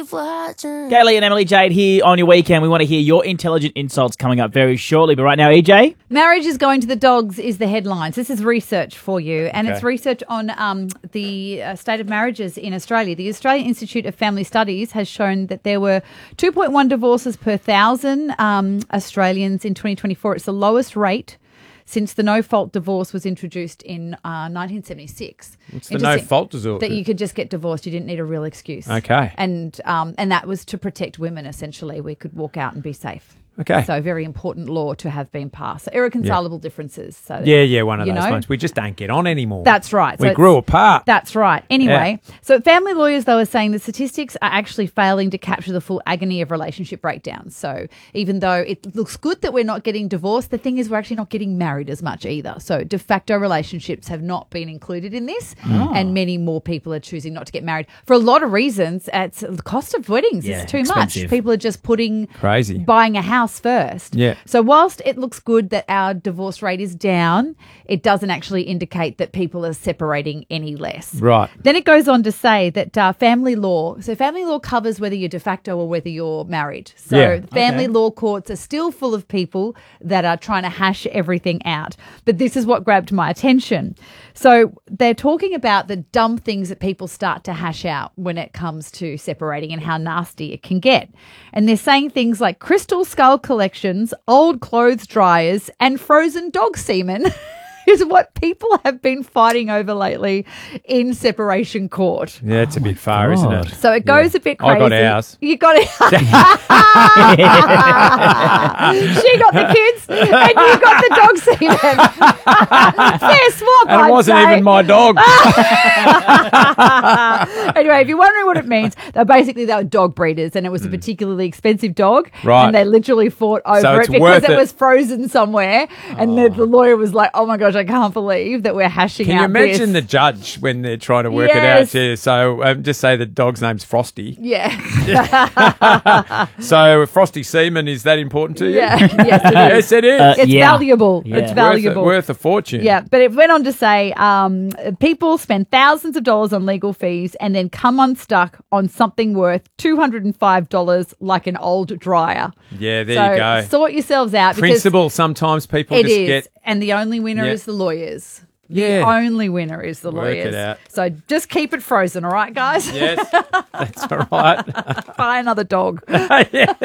Kaylee and Emily Jade here on your weekend. We want to hear your intelligent insults coming up very shortly. But right now, EJ? Marriage is going to the dogs is the headlines. This is research for you, and it's research on the state of marriages in Australia. The Australian Institute of Family Studies has shown that there were 2.1 divorces per 1,000 Australians in 2024. It's the lowest rate since the no-fault divorce was introduced in 1976. It's the no-fault divorce. That you could just get divorced. You didn't need a real excuse. Okay. And that was to protect women, essentially. We could walk out and be safe. Okay. So very important law to have been passed. So irreconcilable differences. So one of those ones. We just don't get on anymore. That's right. We grew apart. That's right. Anyway, so family lawyers, though, are saying the statistics are actually failing to capture the full agony of relationship breakdowns. So even though it looks good that we're not getting divorced, the thing is we're actually not getting married as much either. So de facto relationships have not been included in this, and many more people are choosing not to get married for a lot of reasons. It's the cost of weddings is too expensive. much. People are just buying a house first. Yeah. So whilst it looks good that our divorce rate is down, it doesn't actually indicate that people are separating any less. Right. Then it goes on to say that family law covers whether you're de facto or whether you're married. So family law courts are still full of people that are trying to hash everything out. But this is what grabbed my attention. So they're talking about the dumb things that people start to hash out when it comes to separating and how nasty it can get. And they're saying things like crystal skull collections, old clothes dryers, and frozen dog semen is what people have been fighting over lately in separation court. Yeah, it's a bit far, isn't it? So it goes a bit crazy. I got ours. You got it. She got the kids and you got the dog semen. Fair swap, And it wasn't even my dog. Anyway, if you're wondering what it means, they were dog breeders and it was a particularly expensive dog. Right. And they literally fought over it's it because worth it it. was frozen somewhere. And the lawyer was like, oh my gosh, I can't believe that we're hashing Can out you imagine this. the judge when they're trying to work it out? Yeah, so just say the dog's name's Frosty. Yeah. So Frosty semen, is that important to you? Yeah. Yes, it is. Yes, it is. It's valuable. Yeah. It's valuable. Worth a fortune. Yeah, but it went on to say people spend thousands of dollars on legal fees and then come unstuck on something worth $205 like an old dryer. Yeah, there you go. Sort yourselves out. Principle, sometimes people just get... And the only winner is the lawyers. Yeah. The only winner is the lawyers. Work it out. So just keep it frozen, all right, guys? Yes, that's all right. Buy another dog. Yeah.